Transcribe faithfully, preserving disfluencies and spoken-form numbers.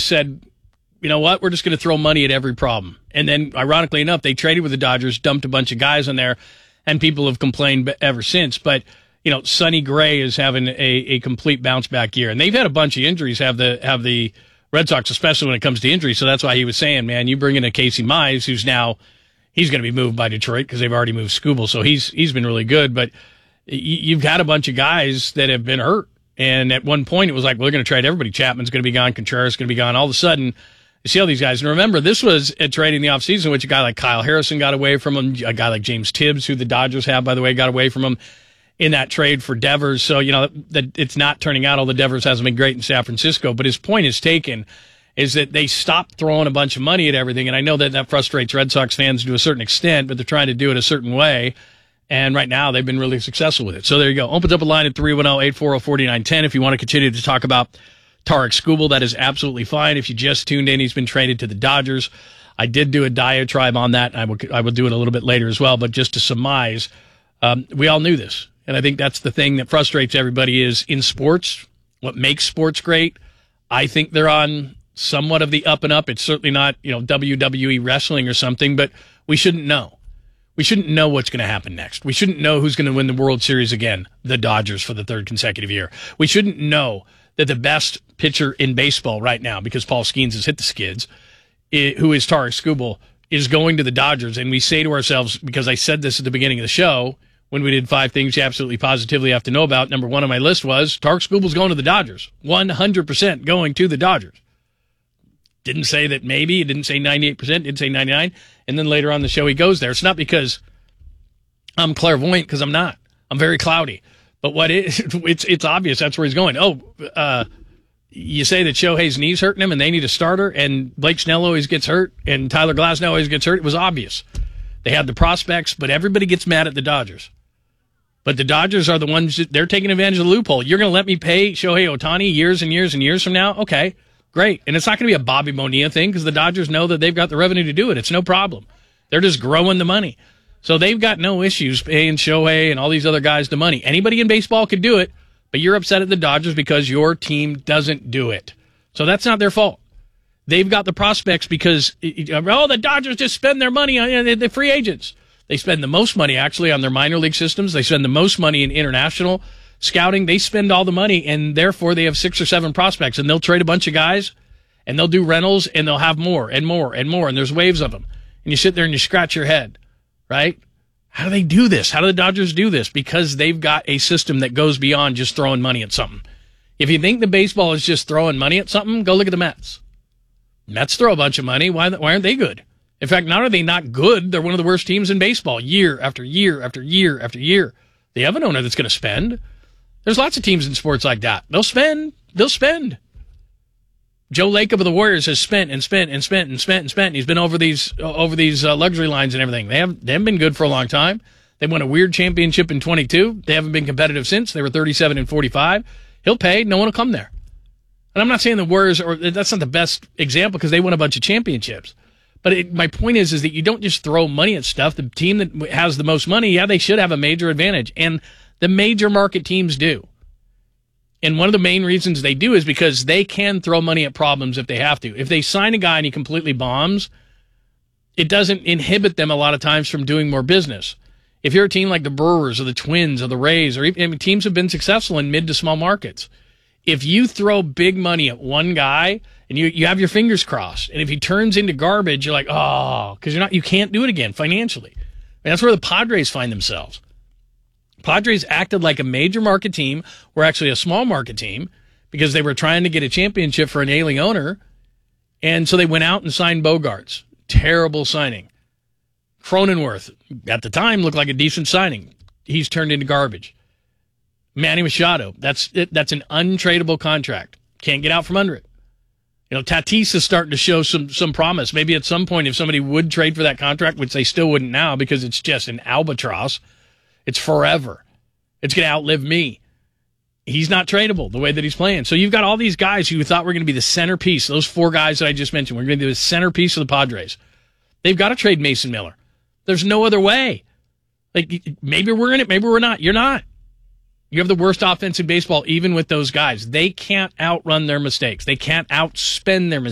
just said, you know what, we're just going to throw money at every problem. And then, ironically enough, they traded with the Dodgers, dumped a bunch of guys in there, and people have complained ever since. But, you know, Sonny Gray is having a, a complete bounce-back year. And they've had a bunch of injuries, have the have the Red Sox, especially when it comes to injuries. So that's why he was saying, man, you bring in a Casey Mize, who's now, he's going to be moved by Detroit because they've already moved Skubal. So he's he's been really good. But you've had a bunch of guys that have been hurt. And at one point, it was like, well, we're going to trade everybody. Chapman's going to be gone. Contreras is going to be gone. All of a sudden, you see all these guys. And remember, this was a trade in the offseason, which a guy like Kyle Harrison got away from him. A guy like James Tibbs, who the Dodgers have, by the way, got away from him in that trade for Devers. So, you know, that it's not turning out. All the Devers hasn't been great in San Francisco. But his point is taken is that they stopped throwing a bunch of money at everything. And I know that that frustrates Red Sox fans to a certain extent, but they're trying to do it a certain way. And right now, they've been really successful with it. So there you go. Opens up a line at three one zero, eight four zero, four nine one zero. If you want to continue to talk about Tarik Skubal, that is absolutely fine. If you just tuned in, he's been traded to the Dodgers. I did do a diatribe on that. I will, I will do it a little bit later as well. But just to surmise, um, we all knew this. And I think that's the thing that frustrates everybody is in sports, what makes sports great. I think they're on somewhat of the up and up. It's certainly not, you know, W W E wrestling or something, but we shouldn't know. We shouldn't know what's going to happen next. We shouldn't know who's going to win the World Series again, the Dodgers, for the third consecutive year. We shouldn't know that the best pitcher in baseball right now, because Paul Skeens has hit the skids, who is Tarik Skubal, is going to the Dodgers. And we say to ourselves, because I said this at the beginning of the show, when we did five things you absolutely positively have to know about, number one on my list was Tarik Skubal's going to the Dodgers. one hundred percent going to the Dodgers. Didn't say that maybe. It didn't say ninety-eight percent. Didn't say ninety-nine. And then later on the show, he goes there. It's not because I'm clairvoyant, because I'm not. I'm very cloudy. But what is, it's it's obvious that's where he's going. Oh, uh, you say that Shohei's knee's hurting him and they need a starter, and Blake Snell always gets hurt, and Tyler Glasnow always gets hurt. It was obvious. They had the prospects, but everybody gets mad at the Dodgers. But the Dodgers are the ones, that, they're taking advantage of the loophole. You're going to let me pay Shohei Ohtani years and years and years from now? Okay. Great. And it's not going to be a Bobby Bonilla thing because the Dodgers know that they've got the revenue to do it. It's no problem. They're just growing the money. So they've got no issues paying Shohei and all these other guys the money. Anybody in baseball could do it, but you're upset at the Dodgers because your team doesn't do it. So that's not their fault. They've got the prospects because, oh, the Dodgers just spend their money on the free agents. They spend the most money, actually, on their minor league systems. They spend the most money in international scouting. They spend all the money, and therefore they have six or seven prospects, and they'll trade a bunch of guys, and they'll do rentals, and they'll have more and more and more, and there's waves of them. And you sit there and you scratch your head, right? How do they do this? How do the Dodgers do this? Because they've got a system that goes beyond just throwing money at something. If you think the baseball is just throwing money at something, go look at the Mets. Mets throw a bunch of money. Why, why aren't they good? In fact, not are they not good, they're one of the worst teams in baseball year after year after year after year. They have an owner that's going to spend. There's lots of teams in sports like that. They'll spend. They'll spend. Joe Lacob of the Warriors has spent and spent and spent and spent and spent. He's been over these over these uh, luxury lines and everything. They haven't, they haven't been good for a long time. They won a weird championship in twenty-two. They haven't been competitive since. They were thirty-seven and forty-five. He'll pay. No one will come there. And I'm not saying the Warriors, or that's not the best example because they won a bunch of championships. But it, my point is, is that you don't just throw money at stuff. The team that has the most money, yeah, they should have a major advantage. And the major market teams do. And one of the main reasons they do is because they can throw money at problems if they have to. If they sign a guy and he completely bombs, it doesn't inhibit them a lot of times from doing more business. If you're a team like the Brewers or the Twins or the Rays, or even I mean, teams have been successful in mid to small markets. If you throw big money at one guy and you, you have your fingers crossed, and if he turns into garbage, you're like, oh, because you're not, you can't do it again financially. I mean, that's where the Padres find themselves. Padres acted like a major market team, or actually a small market team, because they were trying to get a championship for an ailing owner, and so they went out and signed Bogarts. Terrible signing. Cronenworth, at the time, looked like a decent signing. He's turned into garbage. Manny Machado, that's it, that's an untradeable contract. Can't get out from under it. You know, Tatis is starting to show some some promise. Maybe at some point, if somebody would trade for that contract, which they still wouldn't now because it's just an albatross, it's forever. It's going to outlive me. He's not tradable the way that he's playing. So you've got all these guys who thought were going to be the centerpiece. Those four guys that I just mentioned, we're going to be the centerpiece of the Padres. They've got to trade Mason Miller. There's no other way. Like, maybe we're in it, maybe we're not. You're not. You have the worst offense in baseball, even with those guys. They can't outrun their mistakes. They can't outspend their mistakes.